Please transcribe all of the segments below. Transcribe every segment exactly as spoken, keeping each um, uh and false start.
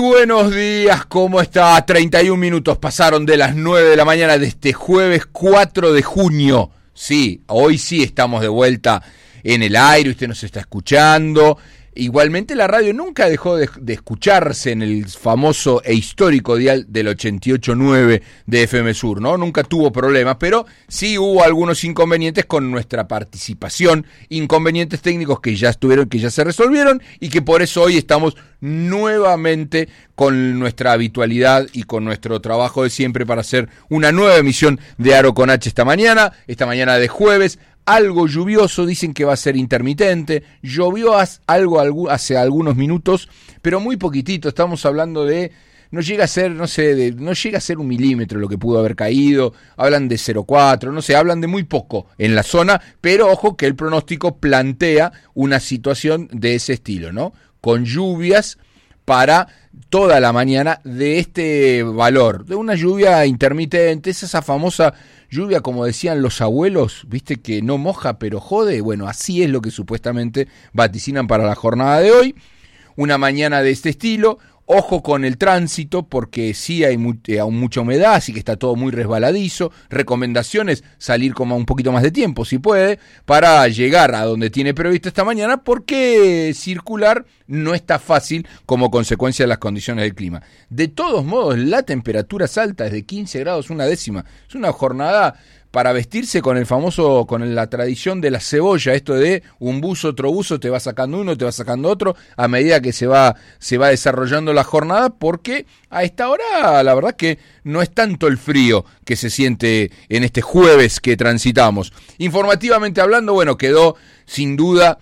buenos días, ¿cómo está? treinta y un minutos pasaron de las nueve de la mañana de este jueves cuatro de junio. Sí, hoy sí estamos de vuelta en el aire, usted nos está escuchando. Igualmente la radio nunca dejó de, de escucharse en el famoso e histórico dial del ochenta y ocho punto nueve de F M Sur, ¿no? Nunca tuvo problemas, pero sí hubo algunos inconvenientes con nuestra participación, inconvenientes técnicos que ya estuvieron, que ya se resolvieron y que por eso hoy estamos nuevamente con nuestra habitualidad y con nuestro trabajo de siempre para hacer una nueva emisión de Aro con H esta mañana, esta mañana de jueves. Algo lluvioso, dicen que va a ser intermitente, llovió algo hace algunos minutos, pero muy poquitito, estamos hablando de, no llega a ser, no sé, de, no llega a ser un milímetro lo que pudo haber caído, hablan de cero coma cuatro, no sé, hablan de muy poco en la zona, pero ojo que el pronóstico plantea una situación de ese estilo, ¿no? Con lluvias para toda la mañana de este valor, de una lluvia intermitente, es esa famosa lluvia, como decían los abuelos, viste, que no moja pero jode. Bueno, así es lo que supuestamente vaticinan para la jornada de hoy. Una mañana de este estilo. Ojo con el tránsito, porque sí hay mu- eh, aún mucha humedad, así que está todo muy resbaladizo. Recomendaciones, salir con un poquito más de tiempo, si puede, para llegar a donde tiene previsto esta mañana, porque circular no está fácil como consecuencia de las condiciones del clima. De todos modos, la temperatura es alta, es de quince grados, una décima. Es una jornada para vestirse con el famoso, con la tradición de la cebolla, esto de un buzo, otro buzo, te va sacando uno, te va sacando otro, a medida que se va, se va desarrollando la jornada, porque a esta hora la verdad que no es tanto el frío que se siente en este jueves que transitamos. Informativamente hablando, bueno, quedó sin duda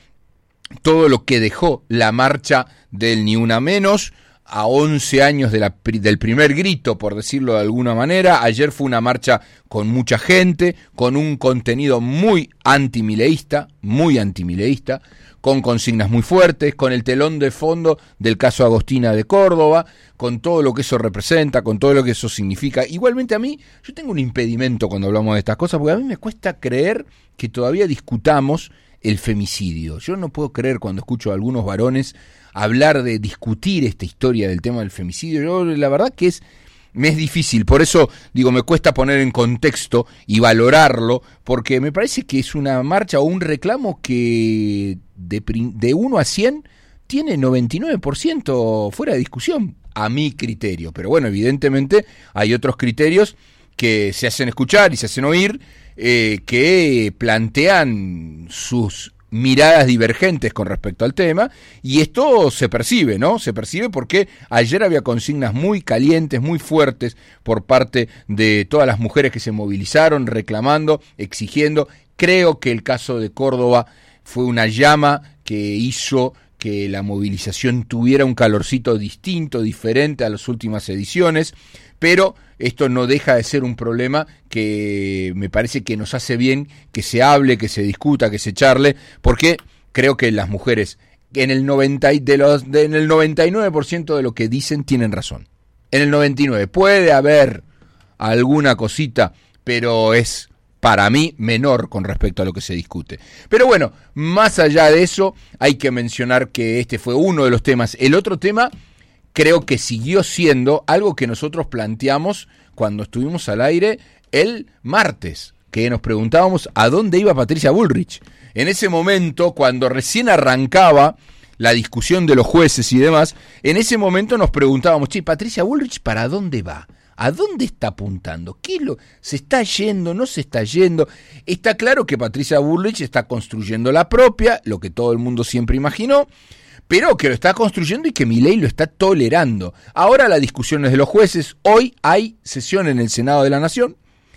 todo lo que dejó la marcha del Ni Una Menos, a once años de la, del primer grito, por decirlo de alguna manera. Ayer fue una marcha con mucha gente, con un contenido muy antimileísta, muy antimileísta, con consignas muy fuertes, con el telón de fondo del caso Agostina de Córdoba, con todo lo que eso representa, con todo lo que eso significa. Igualmente a mí, yo tengo un impedimento cuando hablamos de estas cosas, porque a mí me cuesta creer que todavía discutamos el femicidio. Yo no puedo creer cuando escucho a algunos varones hablar de discutir esta historia del tema del femicidio. Yo la verdad que es me es difícil, por eso digo, me cuesta poner en contexto y valorarlo, porque me parece que es una marcha o un reclamo que de, de uno a cien tiene noventa y nueve por ciento fuera de discusión, a mi criterio. Pero bueno, evidentemente hay otros criterios que se hacen escuchar y se hacen oír, eh, que plantean sus miradas divergentes con respecto al tema, y esto se percibe, ¿no? Se percibe porque ayer había consignas muy calientes, muy fuertes por parte de todas las mujeres que se movilizaron reclamando, exigiendo. Creo que el caso de Córdoba fue una llama que hizo que la movilización tuviera un calorcito distinto, diferente a las últimas ediciones, pero esto no deja de ser un problema que me parece que nos hace bien que se hable, que se discuta, que se charle, porque creo que las mujeres en el noventa de los de, en el noventa y nueve por ciento de lo que dicen tienen razón. En el noventa y nueve por ciento puede haber alguna cosita, pero es para mí menor con respecto a lo que se discute. Pero bueno, más allá de eso, hay que mencionar que este fue uno de los temas. El otro tema creo que siguió siendo algo que nosotros planteamos cuando estuvimos al aire el martes, que nos preguntábamos a dónde iba Patricia Bullrich. En ese momento, cuando recién arrancaba la discusión de los jueces y demás, en ese momento nos preguntábamos, che, Patricia Bullrich, ¿para dónde va? ¿A dónde está apuntando? ¿Qué lo, se está yendo? ¿No se está yendo? Está claro que Patricia Bullrich está construyendo la propia, lo que todo el mundo siempre imaginó, pero que lo está construyendo y que Milei lo está tolerando. Ahora la discusión es de los jueces. Hoy hay sesión en el Senado de la Nación.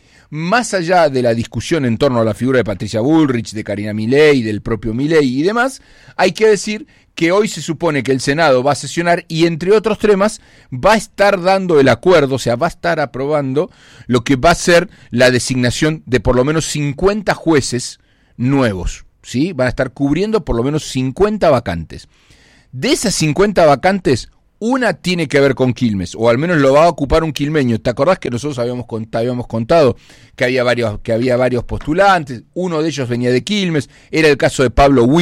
Más allá de la discusión en torno a la figura de Patricia Bullrich, de Karina Milei, del propio Milei y demás, hay que decir que hoy se supone que el Senado va a sesionar y, entre otros temas, va a estar dando el acuerdo, o sea, va a estar aprobando lo que va a ser la designación de por lo menos cincuenta jueces nuevos, ¿sí? Van a estar cubriendo por lo menos cincuenta vacantes. De esas cincuenta vacantes, una tiene que ver con Quilmes, o al menos lo va a ocupar un quilmeño. ¿Te acordás que nosotros habíamos contado, habíamos contado que había varios, que había varios postulantes? Uno de ellos venía de Quilmes, era el caso de Pablo Wilk,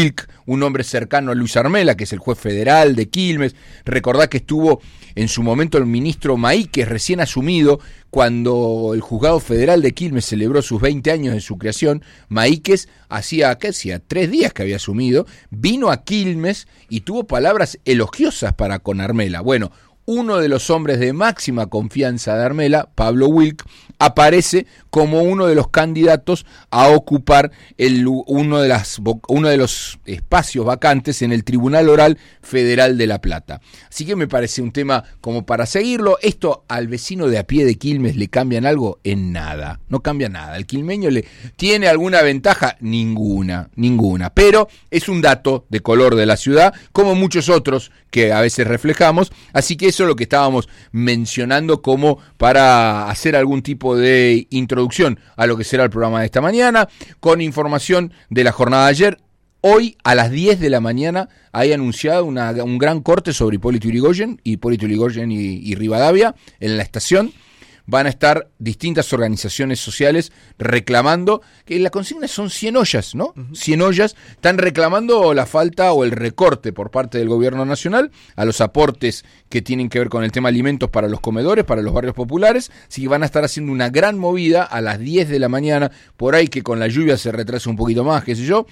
un hombre cercano a Luis Armela, que es el juez federal de Quilmes. Recordá que estuvo en su momento el ministro Maíquez, recién asumido, cuando el juzgado federal de Quilmes celebró sus veinte años de su creación. Maíquez hacía, ¿qué hacía? Tres días que había asumido, vino a Quilmes y tuvo palabras elogiosas para con Armela. Bueno, uno de los hombres de máxima confianza de Armela, Pablo Wilk, aparece como uno de los candidatos a ocupar el, uno, de las, uno de los espacios vacantes en el Tribunal Oral Federal de La Plata. Así que me parece un tema como para seguirlo. Esto al vecino de a pie de Quilmes le cambian algo en nada, no cambia nada. ¿El quilmeño le tiene alguna ventaja? Ninguna, ninguna. Pero es un dato de color de la ciudad, como muchos otros que a veces reflejamos. Así que eso es lo que estábamos mencionando como para hacer algún tipo de introducción a lo que será el programa de esta mañana, con información de la jornada de ayer. Hoy a las diez de la mañana hay anunciado una, un gran corte sobre Hipólito Yrigoyen, Hipólito Yrigoyen y, y Rivadavia en la estación. Van a estar distintas organizaciones sociales reclamando, que la consigna son cien ollas, ¿no? Uh-huh. cien ollas, están reclamando la falta o el recorte por parte del gobierno nacional a los aportes que tienen que ver con el tema alimentos para los comedores, para los barrios populares. Así que van a estar haciendo una gran movida a las diez de la mañana, por ahí que con la lluvia se retrasa un poquito más, qué sé yo.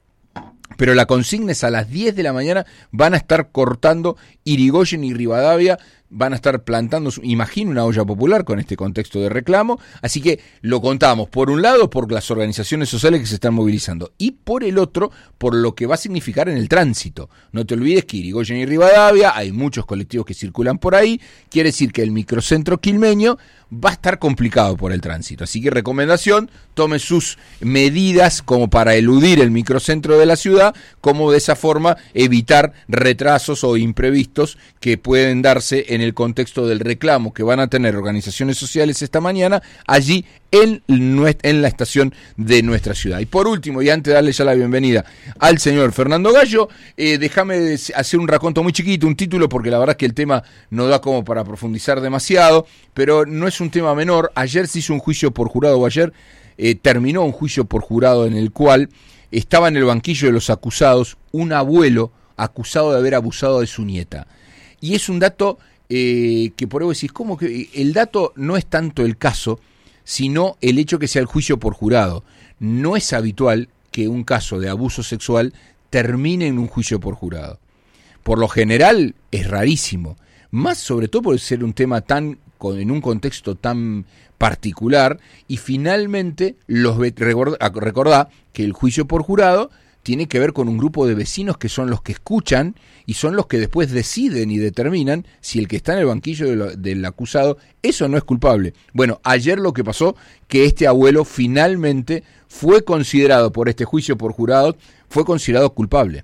Pero la consigna es a las diez de la mañana, van a estar cortando Yrigoyen y Rivadavia, van a estar plantando, imagino, una olla popular con este contexto de reclamo. Así que lo contamos, por un lado, por las organizaciones sociales que se están movilizando, y por el otro, por lo que va a significar en el tránsito. No te olvides que Yrigoyen y Rivadavia, hay muchos colectivos que circulan por ahí, quiere decir que el microcentro quilmeño va a estar complicado por el tránsito. Así que recomendación, tome sus medidas como para eludir el microcentro de la ciudad, como de esa forma evitar retrasos o imprevistos que pueden darse en el contexto del reclamo que van a tener organizaciones sociales esta mañana allí en, en la estación de nuestra ciudad. Y por último, y antes de darle ya la bienvenida al señor Fernando Gallo, eh, déjame hacer un raconto muy chiquito, un título, porque la verdad es que el tema no da como para profundizar demasiado, pero no es un tema menor. Ayer se hizo un juicio por jurado, o ayer eh, terminó un juicio por jurado en el cual estaba en el banquillo de los acusados un abuelo acusado de haber abusado de su nieta. Y es un dato eh, que por ahí decís, ¿cómo que el dato no es tanto el caso, sino el hecho que sea el juicio por jurado? No es habitual que un caso de abuso sexual termine en un juicio por jurado. Por lo general es rarísimo, más sobre todo por ser un tema tan en un contexto tan particular, y finalmente los recordá que el juicio por jurado tiene que ver con un grupo de vecinos que son los que escuchan y son los que después deciden y determinan si el que está en el banquillo de lo, del acusado eso no es culpable. Bueno, ayer lo que pasó, que este abuelo finalmente fue considerado por este juicio por jurado, fue considerado culpable.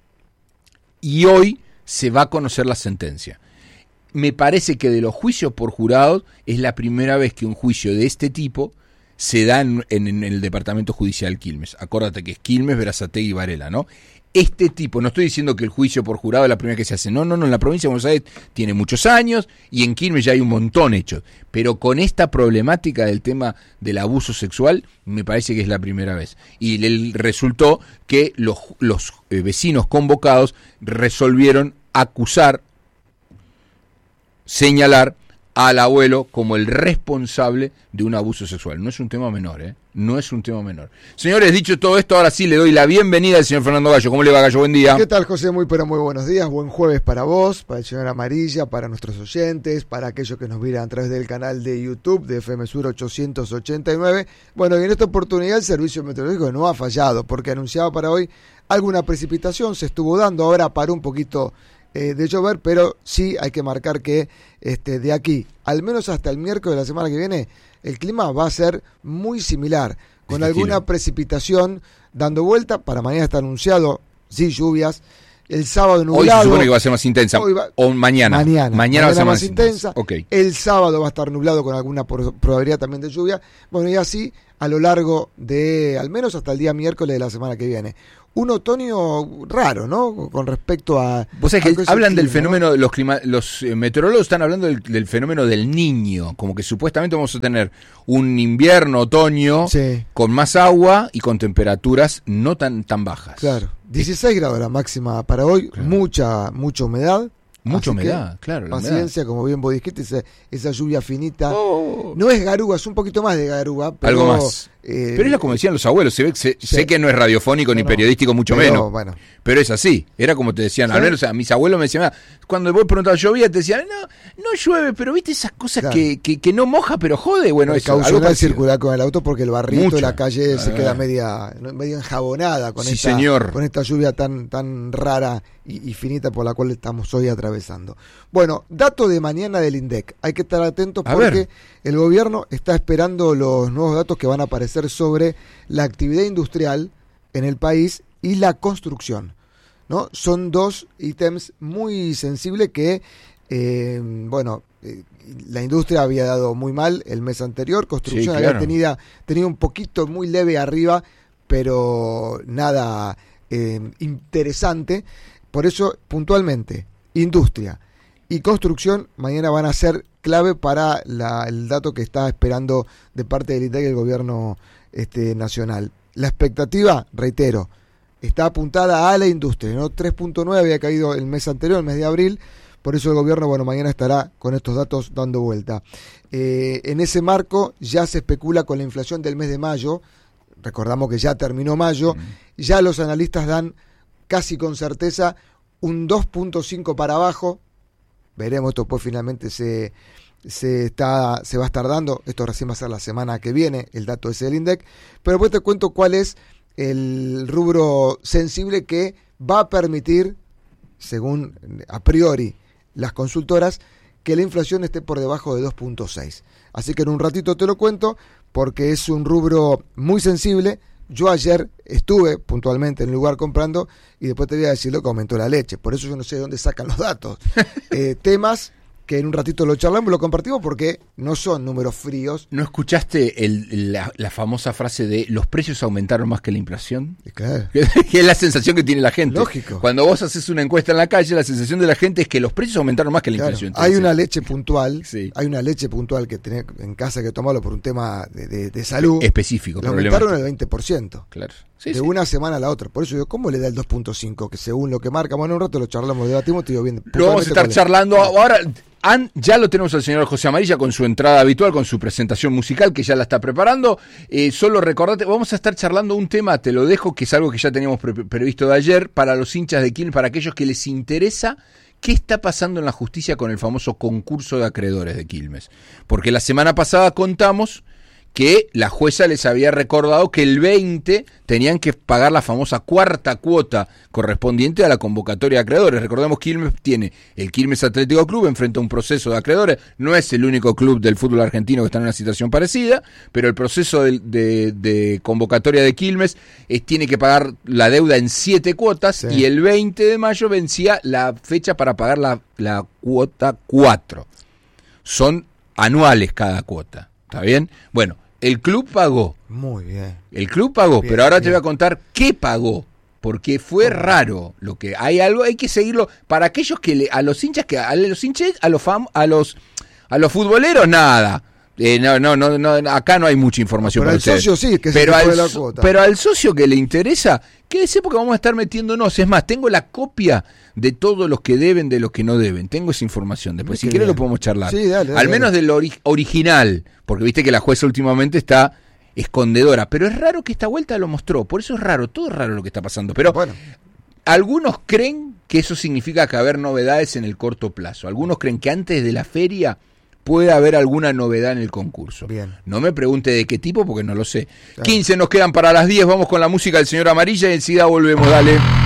Y hoy se va a conocer la sentencia. Me parece que de los juicios por jurados es la primera vez que un juicio de este tipo se da en, en, en el Departamento Judicial Quilmes. Acuérdate que es Quilmes, Berazategui y Varela, ¿no? Este tipo, no estoy diciendo que el juicio por jurado es la primera que se hace, no, no, no, en la provincia de Buenos Aires tiene muchos años y en Quilmes ya hay un montón hechos, pero con esta problemática del tema del abuso sexual me parece que es la primera vez. Y le resultó que los, los eh, vecinos convocados resolvieron acusar, señalar al abuelo como el responsable de un abuso sexual. No es un tema menor, ¿eh? No es un tema menor. Señores, dicho todo esto, ahora sí le doy la bienvenida al señor Fernando Gallo. ¿Cómo le va, Gallo? Buen día. ¿Qué tal, José? Muy, pero muy buenos días. Buen jueves para vos, para el señor Amarilla, para nuestros oyentes, para aquellos que nos miran a través del canal de YouTube de F M Sur ochocientos ochenta y nueve. Bueno, y en esta oportunidad el servicio meteorológico no ha fallado, porque anunciaba para hoy alguna precipitación, se estuvo dando, ahora paró un poquito Eh, de llover, pero sí hay que marcar que este, de aquí, al menos hasta el miércoles de la semana que viene, el clima va a ser muy similar, con alguna precipitación dando vuelta. Para mañana está anunciado, sí, lluvias. El sábado nublado. Hoy se supone que va a ser más intensa. Va, o mañana. Mañana. Mañana, mañana va a ser más, más intensa. Okay. El sábado va a estar nublado con alguna probabilidad también de lluvia. Bueno, y así a lo largo de, al menos hasta el día miércoles de la semana que viene. un otoño raro, ¿no? Con respecto a... Vos sabés que hablan clima, del fenómeno, ¿no? los, clima, los eh, meteorólogos están hablando del, del fenómeno del Niño, como que supuestamente vamos a tener un invierno, otoño, sí, con más agua y con temperaturas no tan, tan bajas. Claro, dieciséis grados la máxima para hoy, claro. mucha, mucha humedad. Mucha Así humedad, claro. La paciencia, humedad. como bien vos dijiste, esa, esa lluvia finita. Oh. No es garúa, es un poquito más de garúa. Pero, Algo más. Eh, pero es lo como decían los abuelos. Se ve, se, sí. Sé que no es radiofónico no, ni no, periodístico, mucho pero, menos. Bueno. Pero es así. Era como te decían. ¿Sí? Al menos, o sea, mis abuelos me decían, ah, cuando vos preguntabas llovía, te decían, no, no llueve, pero viste esas cosas claro. que, que, que no moja, pero jode. Bueno, eso. Precaucionar al circular con el auto porque el barrito Mucho. de la calle Ah, se queda media, media enjabonada con, sí, esta, señor. con esta lluvia tan, tan rara y, y finita por la cual estamos hoy atravesando. Bueno, dato de mañana del INDEC. Hay que estar atentos A porque ver. el gobierno está esperando los nuevos datos que van a aparecer sobre la actividad industrial en el país y la construcción, ¿no? Son dos ítems muy sensibles que, eh, bueno, eh, la industria había dado muy mal el mes anterior, construcción Sí, claro. había tenido, tenido un poquito muy leve arriba, pero nada eh, interesante. Por eso, puntualmente, industria y construcción mañana van a ser clave para la, el dato que está esperando de parte del INDEC y el gobierno este, nacional. La expectativa, reitero, está apuntada a la industria, ¿no? tres punto nueve había caído el mes anterior, el mes de abril, por eso el gobierno, bueno, mañana estará con estos datos dando vuelta. Eh, en ese marco ya se especula con la inflación del mes de mayo, recordamos que ya terminó mayo, mm. ya los analistas dan casi con certeza un dos punto cinco para abajo, veremos, esto pues finalmente se... Se, está, se va a estar dando, esto recién va a ser la semana que viene, el dato es el INDEC, pero después te cuento cuál es el rubro sensible que va a permitir, según a priori las consultoras, que la inflación esté por debajo de dos punto seis. Así que en un ratito te lo cuento, porque es un rubro muy sensible. Yo ayer estuve puntualmente en el lugar comprando y después te voy a decir lo que aumentó la leche, por eso yo no sé de dónde sacan los datos. eh, temas que en un ratito lo charlamos, lo compartimos porque no son números fríos. ¿No escuchaste el, la, la famosa frase de los precios aumentaron más que la inflación? Claro. Que es la sensación que tiene la gente. Lógico. Cuando vos haces una encuesta en la calle, la sensación de la gente es que los precios aumentaron más que la Claro. inflación. Hay una leche puntual, sí. hay una leche puntual que tenés en casa que tomarlo por un tema de, de, de salud. Específico. Lo aumentaron el veinte por ciento. Claro. Sí, de sí. una semana a la otra. Por eso digo, ¿cómo le da el dos punto cinco? Que según lo que marca, bueno, un rato lo charlamos, debatimos, te digo bien. Lo vamos a estar charlando ahora. An, ya lo tenemos al señor José Amarilla con su entrada habitual, con su presentación musical que ya la está preparando. Eh, solo recordate, vamos a estar charlando un tema, te lo dejo, que es algo que ya teníamos pre previsto de ayer, para los hinchas de Quilmes, para aquellos que les interesa qué está pasando en la justicia con el famoso concurso de acreedores de Quilmes. Porque la semana pasada contamos que la jueza les había recordado que el veinte tenían que pagar la famosa cuarta cuota correspondiente a la convocatoria de acreedores. Recordemos, Quilmes tiene el Quilmes Atlético Club, enfrenta un proceso de acreedores, no es el único club del fútbol argentino que está en una situación parecida, pero el proceso de, de, de convocatoria de Quilmes es, tiene que pagar la deuda en siete cuotas, sí. Y el veinte de mayo vencía la fecha para pagar la, la cuota cuatro. Son anuales cada cuota, ¿está bien? Bueno, el club pagó. Muy bien. El club pagó, bien, pero ahora bien. Te voy a contar qué pagó, porque fue oh. raro lo que hay algo, hay que seguirlo para aquellos que le, a los hinchas que a los hinchas, a los fam, a los a los futboleros nada. Eh, no, no, no, no, acá no hay mucha información para para el socio sí, que pero se al, de la cuota. Pero al socio que le interesa, quédese porque vamos a estar metiéndonos. Es más, tengo la copia de todos los que deben, de los que no deben. Tengo esa información. Después, si quieres, lo podemos charlar. Sí, dale, dale, al menos dale. del ori original, porque viste que la jueza últimamente está escondedora. Pero es raro que esta vuelta lo mostró. Por eso es raro, todo es raro lo que está pasando. Pero bueno. Algunos creen que eso significa que haber novedades en el corto plazo. Algunos creen que antes de la feria puede haber alguna novedad en el concurso. Bien. No me pregunte de qué tipo porque no lo sé. Claro. quince nos quedan para las diez, vamos con la música del señor Amarilla y enseguida volvemos, dale.